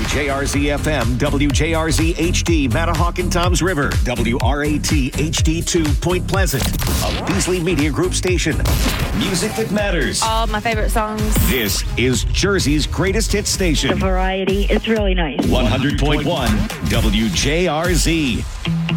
WJRZ FM, WJRZ HD, Matahawk and Toms River, WRAT HD2, Point Pleasant, a Beasley Media Group station. Music that matters. All my favorite songs. This is Jersey's greatest hit station. The variety is really nice. 100.1 WJRZ.